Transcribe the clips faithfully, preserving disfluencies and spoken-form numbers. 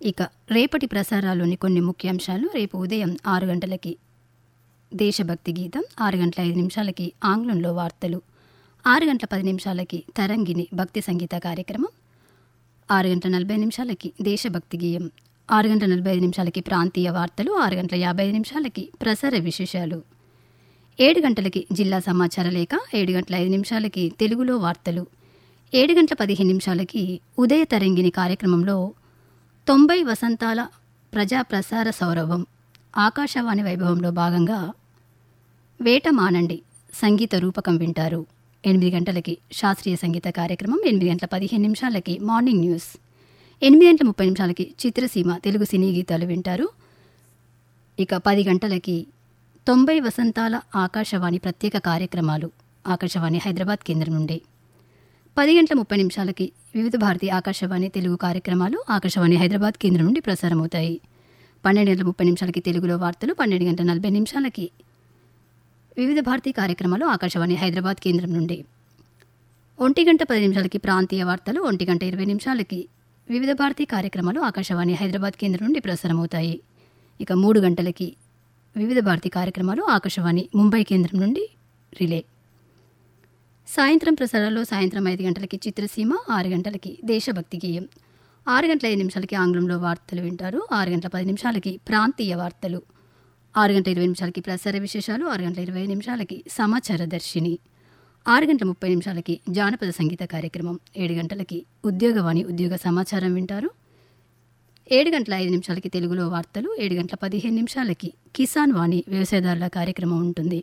ఇక రేపటి ప్రసారాల్లోని కొన్ని ముఖ్యాంశాలు. రేపు ఉదయం ఆరు గంటలకి దేశభక్తి గీతం, ఆరు గంటల ఐదు నిమిషాలకి ఆంగ్లంలో వార్తలు, ఆరు గంటల పది నిమిషాలకి తరంగిణి భక్తి సంగీత కార్యక్రమం, ఆరు గంటల నలభై నిమిషాలకి దేశభక్తి గీయం, ఆరు గంటల నలభై ఐదు నిమిషాలకి ప్రాంతీయ వార్తలు, ఆరు గంటల యాభై ఐదు నిమిషాలకి ప్రసార విశేషాలు, ఏడు గంటలకి జిల్లా సమాచార లేఖ, ఏడు గంటల ఐదు నిమిషాలకి తెలుగులో వార్తలు, ఏడు గంటల పదిహేను నిమిషాలకి ఉదయ తరంగిణి కార్యక్రమంలో తొంభై వసంతాల ప్రజా ప్రసార సౌరభం ఆకాశవాణి వైభవంలో భాగంగా వేట మానండి సంగీత రూపకం వింటారు. ఎనిమిది గంటలకి శాస్త్రీయ సంగీత కార్యక్రమం, ఎనిమిది గంటల పదిహేను నిమిషాలకి మార్నింగ్ న్యూస్, ఎనిమిది గంటల ముప్పై నిమిషాలకి చిత్రసీమ తెలుగు సినీ గీతాలు వింటారు. ఇక పది గంటలకి తొంభై వసంతాల ఆకాశవాణి ప్రత్యేక కార్యక్రమాలు ఆకాశవాణి హైదరాబాద్ కేంద్రం నుండి, పది గంటల ముప్పై నిమిషాలకి వివిధ భారతి ఆకాశవాణి తెలుగు కార్యక్రమాలు ఆకాశవాణి హైదరాబాద్ కేంద్రం నుండి ప్రసారమవుతాయి. పన్నెండు గంటల ముప్పై నిమిషాలకి తెలుగులో వార్తలు, పన్నెండు గంటల నలభై నిమిషాలకి వివిధ భారతి కార్యక్రమాలు ఆకాశవాణి హైదరాబాద్ కేంద్రం నుండి, ఒంటి గంట పది నిమిషాలకి ప్రాంతీయ వార్తలు, ఒంటి గంట ఇరవై నిమిషాలకి వివిధ భారతి కార్యక్రమాలు ఆకాశవాణి హైదరాబాద్ కేంద్రం నుండి ప్రసారమవుతాయి. ఇక మూడు గంటలకి వివిధ భారతి కార్యక్రమాలు ఆకాశవాణి ముంబై కేంద్రం నుండి రిలే. సాయంత్రం ప్రసారాల్లో సాయంత్రం ఐదు గంటలకి చిత్రసీమ, ఆరు గంటలకి దేశభక్తి గేయం, ఆరు గంటల ఐదు నిమిషాలకి ఆంగ్లంలో వార్తలు వింటారు, ఆరు గంటల పది నిమిషాలకి ప్రాంతీయ వార్తలు, ఆరు గంటల ఇరవై నిమిషాలకి ప్రసార విశేషాలు, ఆరు గంటల ఇరవై నిమిషాలకి సమాచార దర్శిని, ఆరు గంటల ముప్పై నిమిషాలకి జానపద సంగీత కార్యక్రమం, ఏడు గంటలకి ఉద్యోగవాణి ఉద్యోగ సమాచారం వింటారు, ఏడు గంటల ఐదు నిమిషాలకి తెలుగులో వార్తలు, ఏడు గంటల పదిహేను నిమిషాలకి కిసాన్ వాణి వ్యవసాయదారుల కార్యక్రమం ఉంటుంది.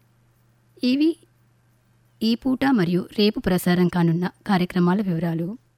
ఇవి ఈ పూట మరియు రేపు ప్రసారం కానున్న కార్యక్రమాల వివరాలు.